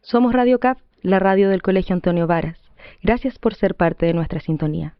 Somos Radio CAF, la radio del Colegio Antonio Varas. Gracias por ser parte de nuestra sintonía.